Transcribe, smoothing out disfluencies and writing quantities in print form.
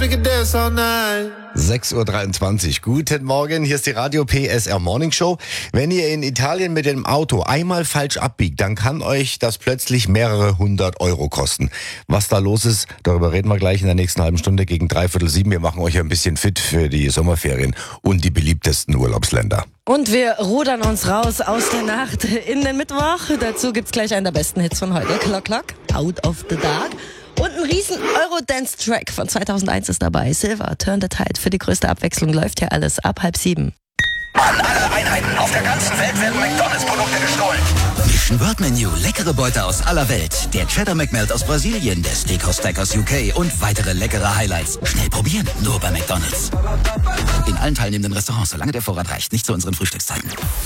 we could dance all night. 6:23 Uhr. Guten Morgen, hier ist die Radio PSR Morning Show. Wenn ihr in Italien mit dem Auto einmal falsch abbiegt, dann kann euch das plötzlich mehrere 100 Euro kosten. Was da los ist, darüber reden wir gleich in der nächsten halben Stunde gegen 6:45. Wir machen euch ein bisschen fit für die Sommerferien und die beliebtesten Urlaubsländer. Und wir rudern uns raus aus der Nacht in den Mittwoch. Dazu gibt's gleich einen der besten Hits von heute. Clock Clock, Out of the Dark. Und ein riesen Eurodance-Track von 2001 ist dabei. Silver, Turn the Tide. Für die größte Abwechslung läuft hier alles ab 6:30. An alle Einheiten auf der ganzen Welt werden McDonalds-Produkte gestohlen. Mission World Menu, leckere Beute aus aller Welt. Der Cheddar McMelt aus Brasilien, der Steakhouse Stack aus UK und weitere leckere Highlights. Schnell probieren, nur bei McDonalds. In allen teilnehmenden Restaurants, solange der Vorrat reicht. Nicht zu unseren Frühstückszeiten.